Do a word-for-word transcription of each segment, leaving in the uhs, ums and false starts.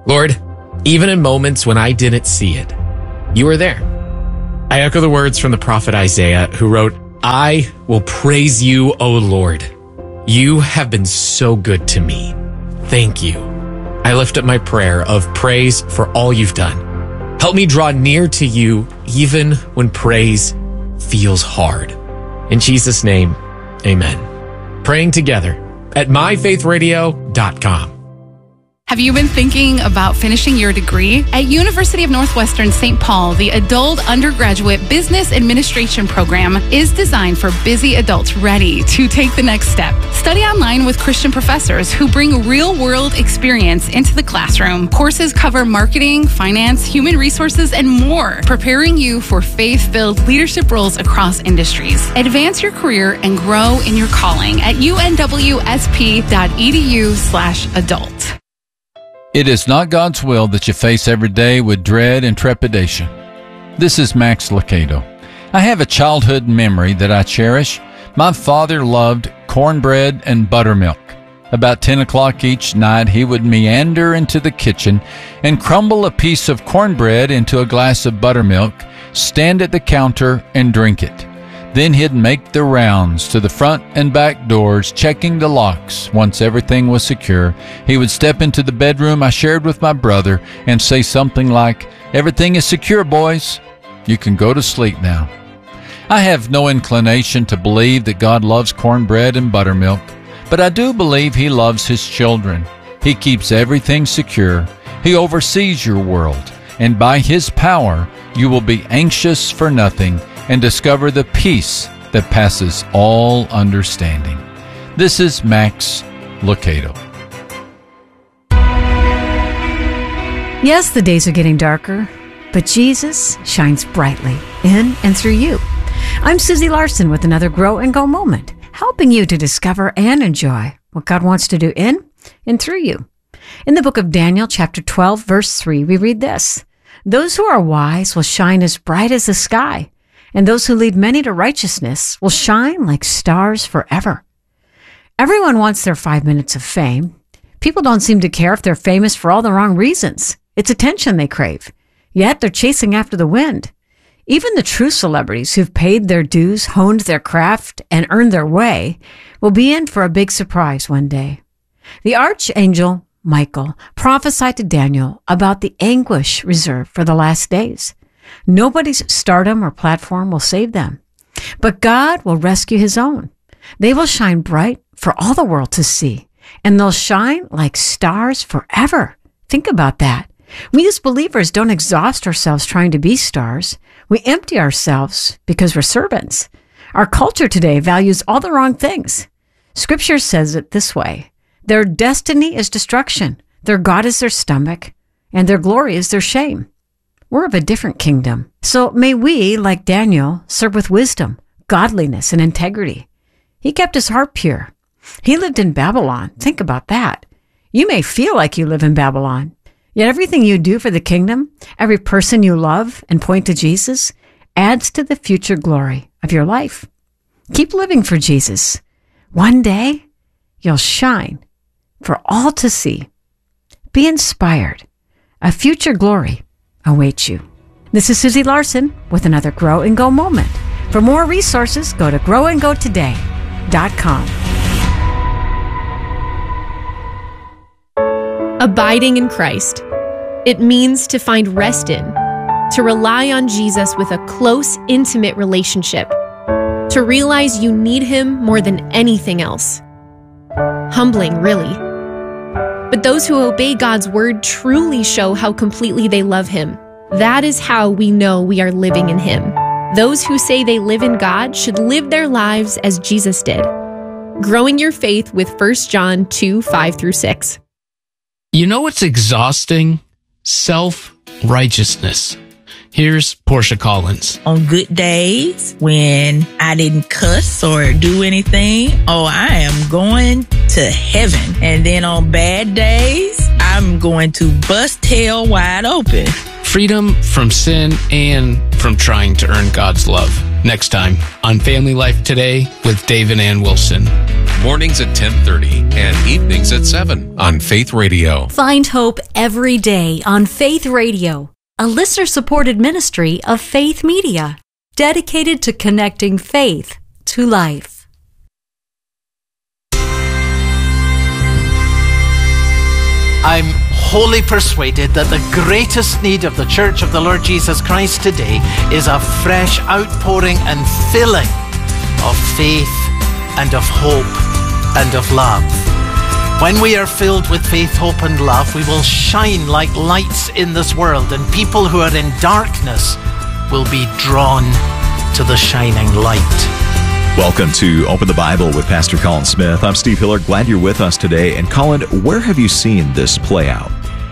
Lord, even in moments when I didn't see it, you were there. I echo the words from the prophet Isaiah, who wrote, I will praise you, O Lord. You have been so good to me. Thank you. I lift up my prayer of praise for all you've done. Help me draw near to you even when praise feels hard. In Jesus' name, amen. Praying together at my faith radio dot com. Have you been thinking about finishing your degree? At University of Northwestern Saint Paul, the Adult Undergraduate Business Administration program is designed for busy adults ready to take the next step. Study online with Christian professors who bring real-world experience into the classroom. Courses cover marketing, finance, human resources, and more, preparing you for faith-filled leadership roles across industries. Advance your career and grow in your calling at U N W S P dot E D U slash adult. It is not God's will that you face every day with dread and trepidation. This is Max Lucado. I have a childhood memory that I cherish. My father loved cornbread and buttermilk. About ten o'clock each night, he would meander into the kitchen and crumble a piece of cornbread into a glass of buttermilk, stand at the counter, and drink it. Then he'd make the rounds to the front and back doors, checking the locks. Once everything was secure, he would step into the bedroom I shared with my brother and say something like, "Everything is secure, boys. You can go to sleep now." I have no inclination to believe that God loves cornbread and buttermilk, but I do believe He loves His children. He keeps everything secure. He oversees your world, and by His power, you will be anxious for nothing and discover the peace that passes all understanding. This is Max Lucado. Yes, the days are getting darker, but Jesus shines brightly in and through you. I'm Susie Larson with another Grow and Go moment, helping you to discover and enjoy what God wants to do in and through you. In the book of Daniel, chapter twelve, verse three, we read this: "Those who are wise will shine as bright as the sky, and those who lead many to righteousness will shine like stars forever." Everyone wants their five minutes of fame. People don't seem to care if they're famous for all the wrong reasons. It's attention they crave. Yet they're chasing after the wind. Even the true celebrities who've paid their dues, honed their craft, and earned their way will be in for a big surprise one day. The archangel Michael prophesied to Daniel about the anguish reserved for the last days. Nobody's stardom or platform will save them, but God will rescue His own. They will shine bright for all the world to see, and they'll shine like stars forever. Think about that. We as believers don't exhaust ourselves trying to be stars. We empty ourselves because we're servants. Our culture today values all the wrong things. Scripture says it this way: their destiny is destruction, their God is their stomach, and their glory is their shame. We're of a different kingdom. So may we, like Daniel, serve with wisdom, godliness, and integrity. He kept his heart pure. He lived in Babylon. Think about that. You may feel like you live in Babylon, yet everything you do for the kingdom, every person you love and point to Jesus, adds to the future glory of your life. Keep living for Jesus. One day, you'll shine for all to see. Be inspired. A future glory awaits you. This is Susie Larson with another Grow and Go moment. For more resources, go to grow and go today dot com. Abiding in Christ. It means to find rest in, to rely on Jesus with a close, intimate relationship, to realize you need Him more than anything else. Humbling, really. But those who obey God's word truly show how completely they love Him. That is how we know we are living in Him. Those who say they live in God should live their lives as Jesus did. Growing your faith with First John two, five through six. You know what's exhausting? Self-righteousness. Here's Portia Collins. On good days, when I didn't cuss or do anything, oh, I am going to heaven. And then on bad days, I'm going to bust hell wide open. Freedom from sin and from trying to earn God's love. Next time on Family Life Today with Dave and Ann Wilson. Mornings at ten thirty and evenings at seven on Faith Radio. Find hope every day on Faith Radio, a listener-supported ministry of Faith Media, dedicated to connecting faith to life. I'm wholly persuaded that the greatest need of the Church of the Lord Jesus Christ today is a fresh outpouring and filling of faith and of hope and of love. When we are filled with faith, hope, and love, we will shine like lights in this world, and people who are in darkness will be drawn to the shining light. Welcome to Open the Bible with Pastor Colin Smith. I'm Steve Hiller. Glad you're with us today. And Colin, where have you seen this play out?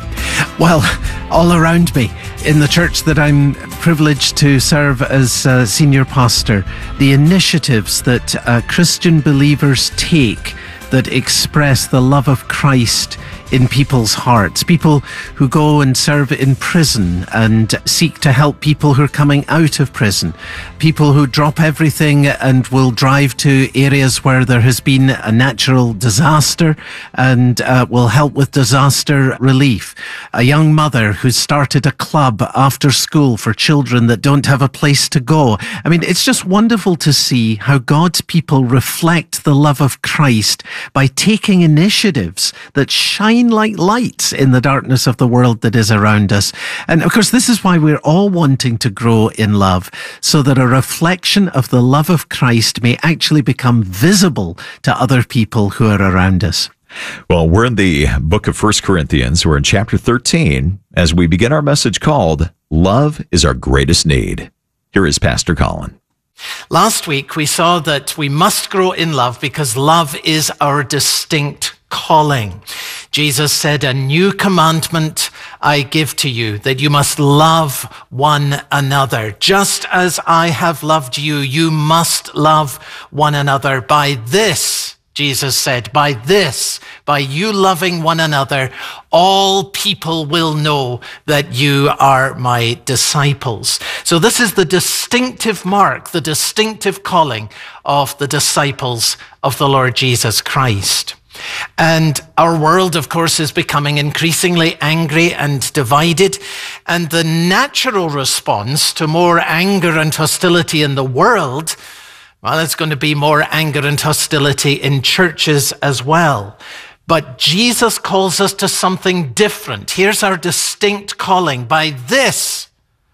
Well, all around me, in the church that I'm privileged to serve as uh, senior pastor, the initiatives that uh, Christian believers take that express the love of Christ in people's hearts. People who go and serve in prison and seek to help people who are coming out of prison. People who drop everything and will drive to areas where there has been a natural disaster and uh, will help with disaster relief. A young mother who started a club after school for children that don't have a place to go. I mean, it's just wonderful to see how God's people reflect the love of Christ by taking initiatives that shine like lights in the darkness of the world that is around us. And of course, this is why we're all wanting to grow in love, so that a reflection of the love of Christ may actually become visible to other people who are around us. Well, we're in the book of First Corinthians. We're in chapter thirteen as we begin our message called Love is Our Greatest Need. Here is Pastor Colin. Last week, we saw that we must grow in love because love is our distinct calling. Jesus said, "A new commandment I give to you, that you must love one another. Just as I have loved you, you must love one another. By this," Jesus said, "by this, by you loving one another, all people will know that you are my disciples." So this is the distinctive mark, the distinctive calling of the disciples of the Lord Jesus Christ. And our world, of course, is becoming increasingly angry and divided. And the natural response to more anger and hostility in the world, well, it's going to be more anger and hostility in churches as well. But Jesus calls us to something different. Here's our distinct calling. By this,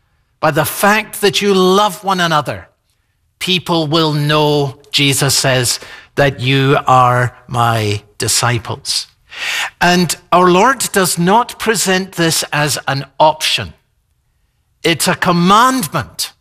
by the fact that you love one another, people will know, Jesus says, that you are my disciples. And our Lord does not present this as an option. It's a commandment.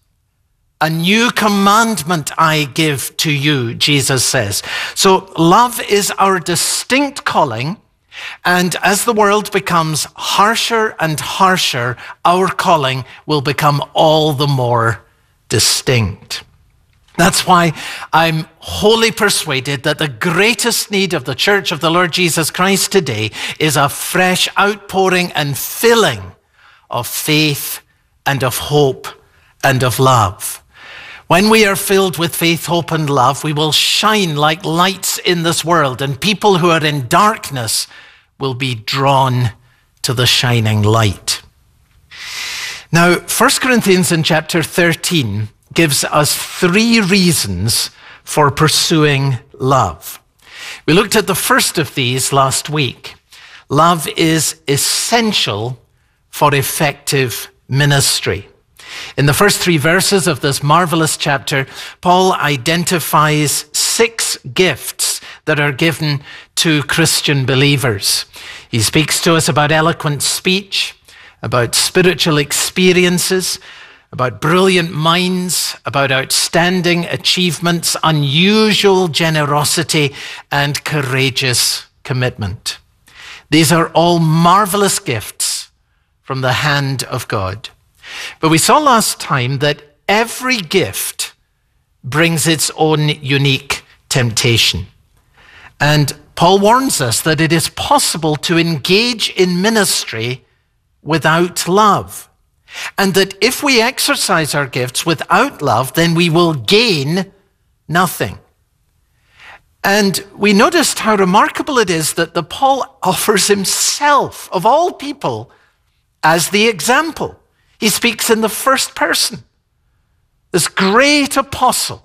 A new commandment I give to you, Jesus says. So love is our distinct calling. And as the world becomes harsher and harsher, our calling will become all the more distinct. That's why I'm wholly persuaded that the greatest need of the Church of the Lord Jesus Christ today is a fresh outpouring and filling of faith and of hope and of love. When we are filled with faith, hope, and love, we will shine like lights in this world, and people who are in darkness will be drawn to the shining light. Now, First Corinthians in chapter thirteen gives us three reasons for pursuing love. We looked at the first of these last week. Love is essential for effective ministry. In the first three verses of this marvelous chapter, Paul identifies six gifts that are given to Christian believers. He speaks to us about eloquent speech, about spiritual experiences, about brilliant minds, about outstanding achievements, unusual generosity, and courageous commitment. These are all marvelous gifts from the hand of God. But we saw last time that every gift brings its own unique temptation. And Paul warns us that it is possible to engage in ministry without love. And that if we exercise our gifts without love, then we will gain nothing. And we noticed how remarkable it is that the Paul offers himself, of all people, as the example. He speaks in the first person. This great apostle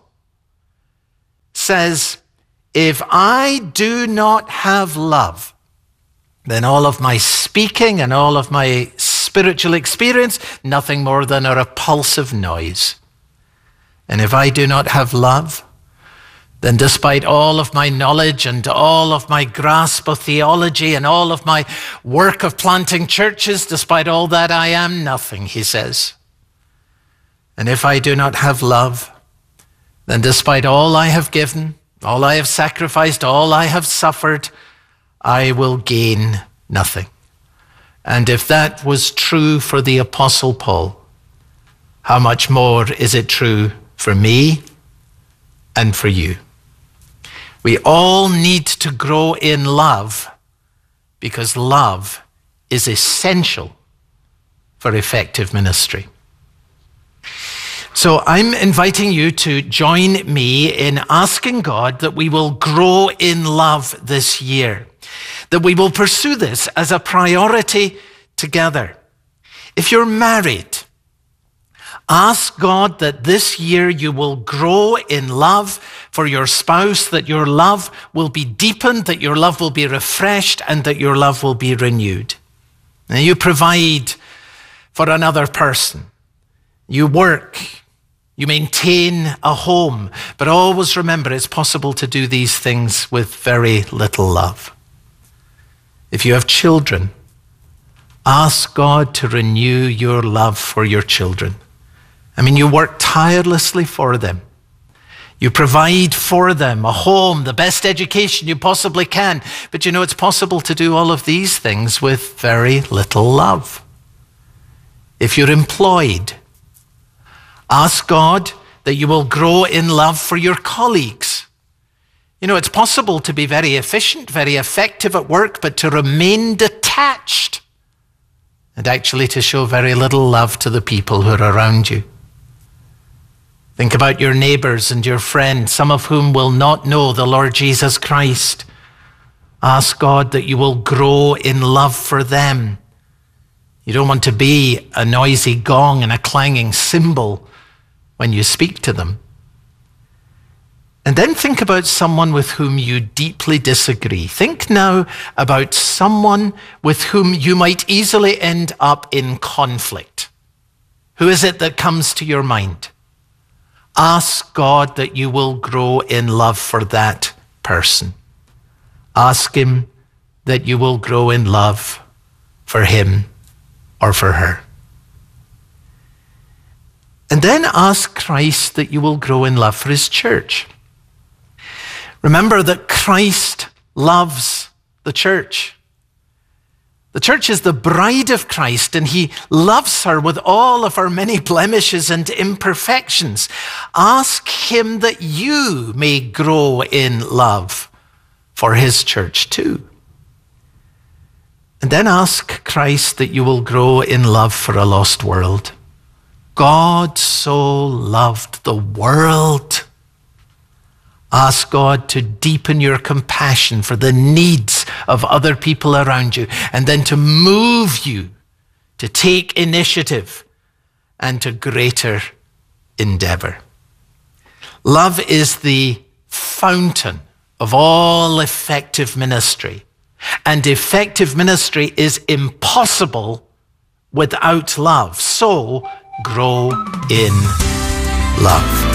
says, if I do not have love, then all of my speaking and all of my spiritual experience, nothing more than a repulsive noise. And if I do not have love, then despite all of my knowledge and all of my grasp of theology and all of my work of planting churches, despite all that, I am nothing, he says. And if I do not have love, then despite all I have given, all I have sacrificed, all I have suffered, I will gain nothing. And if that was true for the Apostle Paul, how much more is it true for me and for you? We all need to grow in love because love is essential for effective ministry. So I'm inviting you to join me in asking God that we will grow in love this year, that we will pursue this as a priority together. If you're married, ask God that this year you will grow in love for your spouse, that your love will be deepened, that your love will be refreshed, and that your love will be renewed. And you provide for another person. You work. You maintain a home. But always remember, it's possible to do these things with very little love. If you have children, ask God to renew your love for your children. I mean, you work tirelessly for them. You provide for them a home, the best education you possibly can. But you know, it's possible to do all of these things with very little love. If you're employed, ask God that you will grow in love for your colleagues. You know, it's possible to be very efficient, very effective at work, but to remain detached and actually to show very little love to the people who are around you. Think about your neighbors and your friends, some of whom will not know the Lord Jesus Christ. Ask God that you will grow in love for them. You don't want to be a noisy gong and a clanging cymbal when you speak to them. And then think about someone with whom you deeply disagree. Think now about someone with whom you might easily end up in conflict. Who is it that comes to your mind? Ask God that you will grow in love for that person. Ask him that you will grow in love for him or for her. And then ask Christ that you will grow in love for his church. Remember that Christ loves the church. The church is the bride of Christ, and he loves her with all of her many blemishes and imperfections. Ask him that you may grow in love for his church too. And then ask Christ that you will grow in love for a lost world. God so loved the world. Ask God to deepen your compassion for the needs of other people around you, and then to move you to take initiative and to greater endeavor. Love is the fountain of all effective ministry, and effective ministry is impossible without love. So grow in love.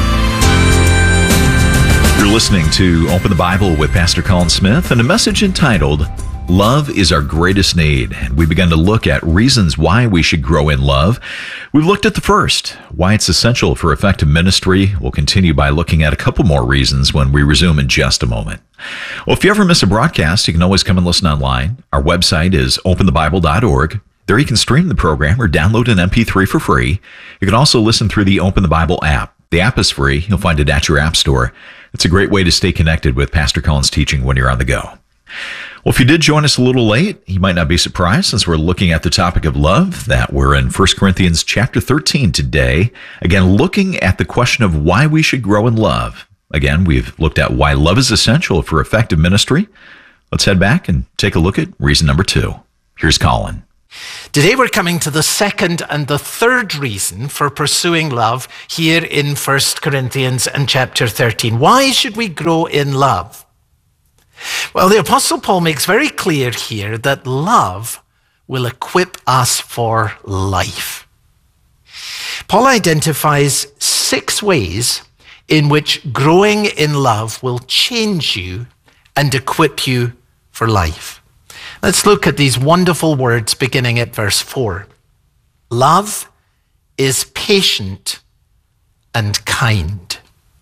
You're listening to Open the Bible with Pastor Colin Smith and a message entitled, Love is Our Greatest Need. And we began to look at reasons why we should grow in love. We've looked at the first, why it's essential for effective ministry. We'll continue by looking at a couple more reasons when we resume in just a moment. Well, if you ever miss a broadcast, you can always come and listen online. Our website is open the bible dot org. There you can stream the program or download an M P three for free. You can also listen through the Open the Bible app. The app is free. You'll find it at your app store. It's a great way to stay connected with Pastor Colin's teaching when you're on the go. Well, if you did join us a little late, you might not be surprised since we're looking at the topic of love, that we're in First Corinthians chapter thirteen today. Again, looking at the question of why we should grow in love. Again, we've looked at why love is essential for effective ministry. Let's head back and take a look at reason number two. Here's Colin. Today we're coming to the second and the third reason for pursuing love here in First Corinthians and chapter thirteen. Why should we grow in love? Well, the Apostle Paul makes very clear here that love will equip us for life. Paul identifies six ways in which growing in love will change you and equip you for life. Let's look at these wonderful words beginning at verse four. Love is patient and kind.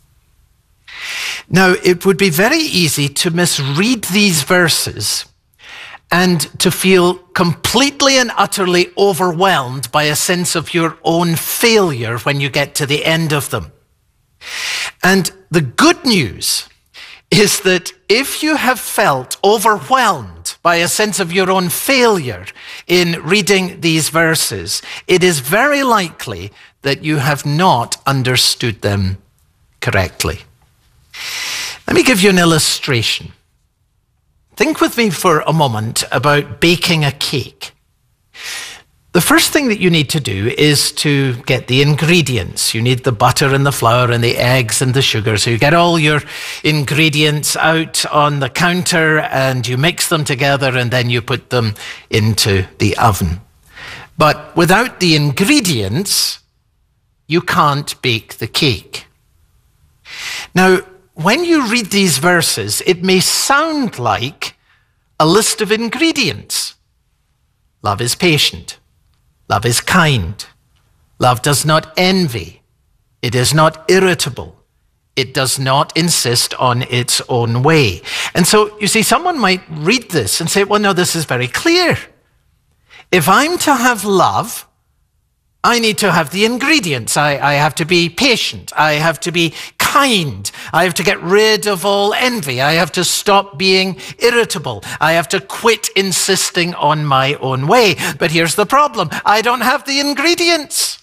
Now, it would be very easy to misread these verses and to feel completely and utterly overwhelmed by a sense of your own failure when you get to the end of them. And the good news is that if you have felt overwhelmed by a sense of your own failure in reading these verses, it is very likely that you have not understood them correctly. Let me give you an illustration. Think with me for a moment about baking a cake. The first thing that you need to do is to get the ingredients. You need the butter and the flour and the eggs and the sugar. So you get all your ingredients out on the counter and you mix them together and then you put them into the oven. But without the ingredients, you can't bake the cake. Now, when you read these verses, it may sound like a list of ingredients. Love is patient. Love is kind. Love does not envy. It is not irritable. It does not insist on its own way. And so, you see, someone might read this and say, well, no, this is very clear. If I'm to have love, I need to have the ingredients. I, I have to be patient. I have to be kind. I have to get rid of all envy. I have to stop being irritable. I have to quit insisting on my own way. But here's the problem. I don't have the ingredients.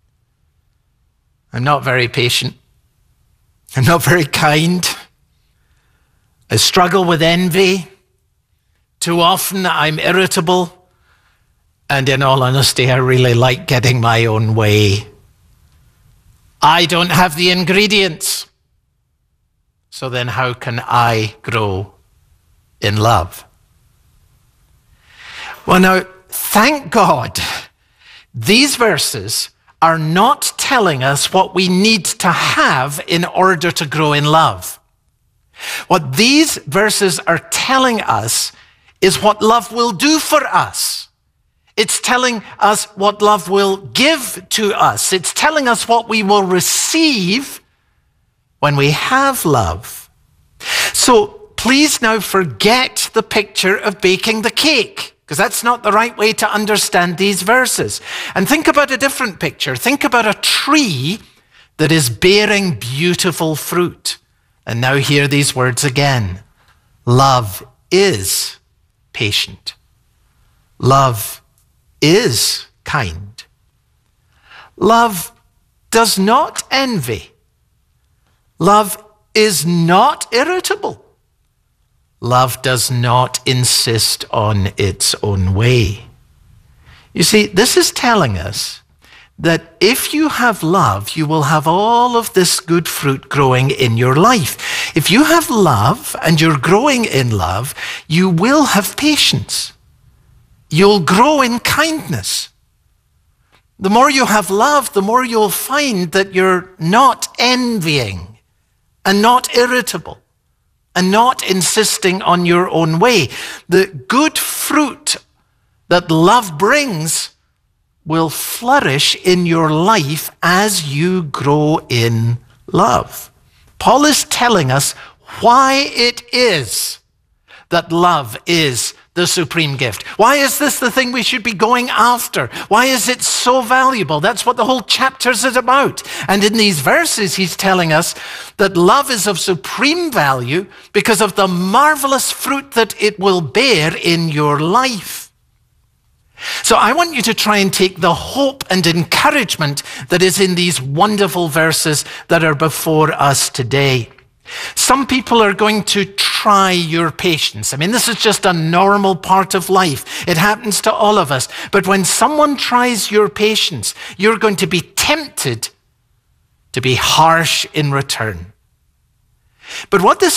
I'm not very patient. I'm not very kind. I struggle with envy. Too often I'm irritable. And in all honesty, I really like getting my own way. I don't have the ingredients. So then how can I grow in love? Well, now, thank God, these verses are not telling us what we need to have in order to grow in love. What these verses are telling us is what love will do for us. It's telling us what love will give to us. It's telling us what we will receive when we have love. So please now forget the picture of baking the cake, because that's not the right way to understand these verses. And think about a different picture. Think about a tree that is bearing beautiful fruit. And now hear these words again. Love is patient. Love is kind. Love does not envy. Love is not irritable. Love does not insist on its own way. You see, this is telling us that if you have love, you will have all of this good fruit growing in your life. If you have love and you're growing in love, you will have patience. You'll grow in kindness. The more you have love, the more you'll find that you're not envying and not irritable and not insisting on your own way. The good fruit that love brings will flourish in your life as you grow in love. Paul is telling us why it is that love is the supreme gift? Why is this the thing we should be going after? Why is it so valuable? That's what the whole chapter is about. And in these verses, he's telling us that love is of supreme value because of the marvelous fruit that it will bear in your life. So I want you to try and take the hope and encouragement that is in these wonderful verses that are before us today. Some people are going to try your patience. I mean, this is just a normal part of life. It happens to all of us. But when someone tries your patience, you're going to be tempted to be harsh in return. But what this